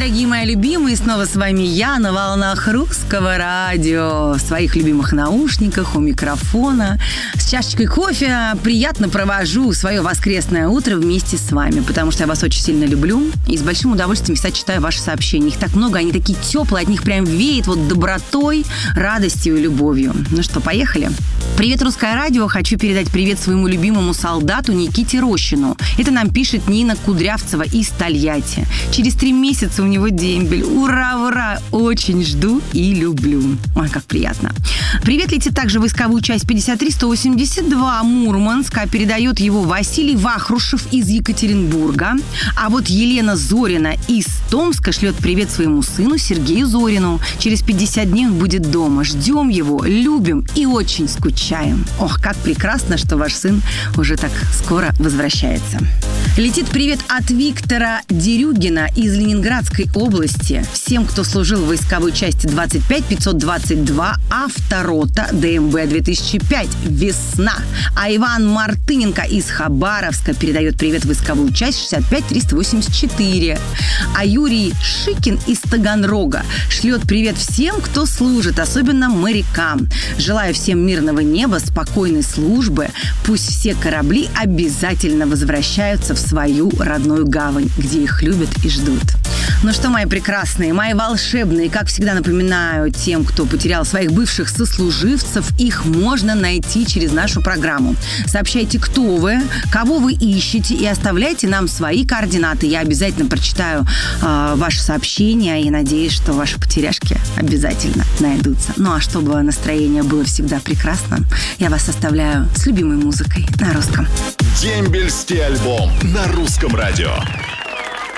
дорогие мои любимые, снова с вами я на волнах Русского радио, в своих любимых наушниках, у микрофона, с чашечкой кофе. Приятно провожу свое воскресное утро вместе с вами, потому что я вас очень сильно люблю и с большим удовольствием всегда читаю ваши сообщения. Их так много, они такие теплые, от них прям веет вот добротой, радостью и любовью. Ну что, поехали? Привет, Русское радио. Хочу передать привет своему любимому солдату Никите Рощину. Это нам пишет Нина Кудрявцева из Тольятти. Через 3 месяца у него дембель. Ура, ура! Очень жду и люблю. Ой, как приятно. Привет летит также войсковую часть 53-182 Мурманска. Передает его Василий Вахрушев из Екатеринбурга. А вот Елена Зорина из Томска шлет привет своему сыну Сергею Зорину. Через 50 дней он будет дома. Ждем его, любим и очень скучаем. Ох, как прекрасно, что ваш сын уже так скоро возвращается. Летит привет от Виктора Дерюгина из Ленинградской области. Всем, кто служил в войсковой части 25-522 Авторота ДМБ 2005 «Весна». А Иван Мартыненко из Хабаровска передает привет в войсковую часть 65-384. А Юрий Шикин из Таганрога шлет привет всем, кто служит, особенно морякам. Желаю всем мирного неба, спокойной службы. Пусть все корабли обязательно возвращаются в свою родную гавань, где их любят и ждут. Ну что, мои прекрасные, мои волшебные, как всегда напоминаю тем, кто потерял своих бывших сослуживцев, их можно найти через нашу программу. Сообщайте, кто вы, кого вы ищете, и оставляйте нам свои координаты. Я обязательно прочитаю ваши сообщения и надеюсь, что ваши потеряшки обязательно найдутся. Ну а чтобы настроение было всегда прекрасным, я вас оставляю с любимой музыкой на русском. Дембельский альбом на Русском радио.